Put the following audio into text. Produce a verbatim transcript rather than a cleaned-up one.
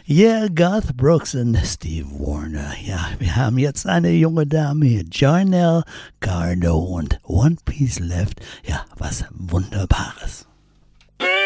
Yeah, Garth Brooks und Steve Wariner. Ja, wir haben jetzt eine junge Dame hier, Jarnell Gardo und One Piece Left. Ja, was Wunderbares.